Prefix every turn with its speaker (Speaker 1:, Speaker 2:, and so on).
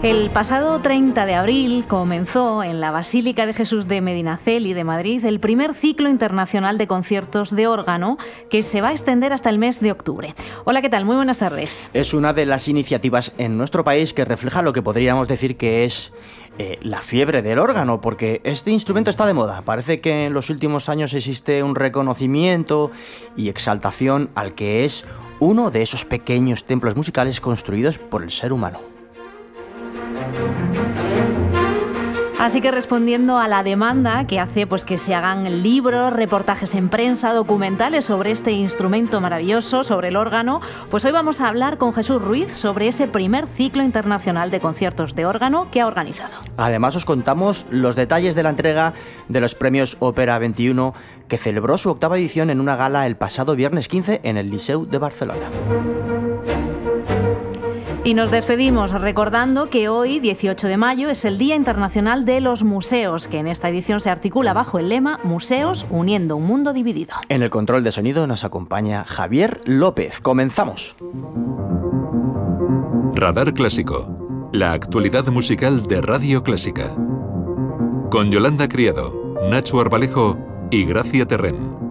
Speaker 1: El pasado 30 de abril comenzó en la Basílica de Jesús de Medinaceli de Madrid el primer ciclo internacional de conciertos de órgano que se va a extender hasta el mes de octubre. Hola, ¿qué tal? Muy buenas tardes.
Speaker 2: Es una de las iniciativas en nuestro país que refleja lo que podríamos decir que es la fiebre del órgano, porque este instrumento está de moda. Parece que en los últimos años existe un reconocimiento y exaltación al que es uno de esos pequeños templos musicales construidos por el ser humano.
Speaker 1: Así que respondiendo a la demanda que hace que se hagan libros, reportajes en prensa, documentales sobre este instrumento maravilloso, sobre el órgano, pues hoy vamos a hablar con Jesús Ruiz sobre ese primer ciclo internacional de conciertos de órgano que ha organizado.
Speaker 2: Además os contamos los detalles de la entrega de los premios Ópera 21, que celebró su octava edición en una gala el pasado viernes 15 en el Liceu de Barcelona.
Speaker 1: Y nos despedimos recordando que hoy, 18 de mayo, es el Día Internacional de los Museos, que en esta edición se articula bajo el lema Museos uniendo un mundo dividido.
Speaker 2: En el control de sonido nos acompaña Javier López. ¡Comenzamos!
Speaker 3: Radar Clásico, la actualidad musical de Radio Clásica. Con Yolanda Criado, Nacho Arbalejo y Gracia Terrén.